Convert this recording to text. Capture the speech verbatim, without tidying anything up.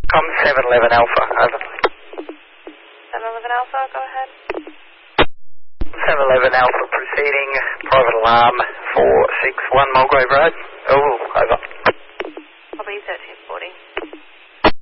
Com seven eleven Alpha, over. seven eleven Alpha, go ahead. seven eleven Alpha proceeding, private alarm four six one Mulgrave Road. Oh, over.